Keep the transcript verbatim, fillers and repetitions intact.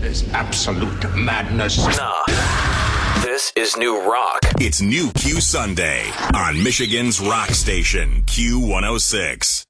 is absolute madness. Nah. This is new rock. It's New Q Sunday on Michigan's rock station, Q one oh six.